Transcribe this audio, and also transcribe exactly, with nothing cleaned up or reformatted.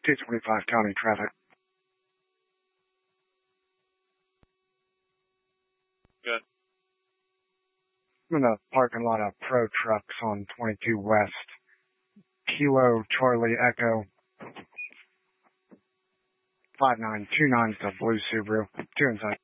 two twenty-five county traffic. Good. I'm in the parking lot of Pro Trucks on twenty-two West. Kilo Charlie Echo. five nine two nine is the blue Subaru. Two inside.